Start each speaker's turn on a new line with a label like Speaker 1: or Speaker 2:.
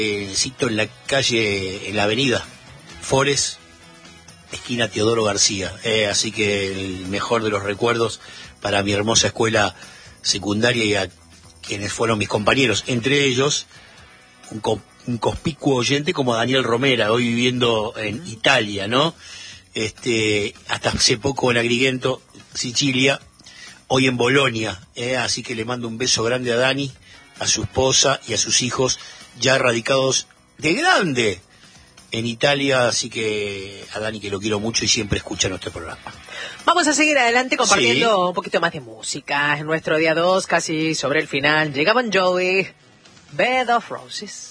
Speaker 1: Cito en la calle, en la avenida Forest, esquina Teodoro García. Así que el mejor de los recuerdos para mi hermosa escuela secundaria y a quienes fueron mis compañeros, entre ellos un conspicuo oyente como Daniel Romera, hoy viviendo en Italia, ¿no? Hasta hace poco en Agrigento, Sicilia, hoy en Bolonia, así que le mando un beso grande a Dani, a su esposa y a sus hijos, ya radicados de grande en Italia, así que a Dani, que lo quiero mucho y siempre escucha nuestro programa.
Speaker 2: Vamos a seguir adelante compartiendo un poquito más de música. En nuestro día 2, casi sobre el final, llega Bon Jovi, Bed of Roses.